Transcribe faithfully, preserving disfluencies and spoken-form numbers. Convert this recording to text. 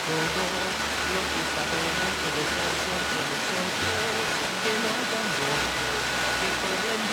todo lo que sabemos debe ser siempre nosotros, que no hayan voces que corren